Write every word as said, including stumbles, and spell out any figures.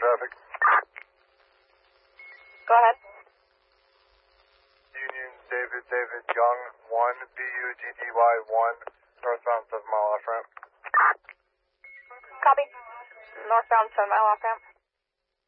traffic. Go ahead. Union David David Young one, B U G D Y one, northbound seven mile off ramp. Copy. Northbound seven mile off ramp.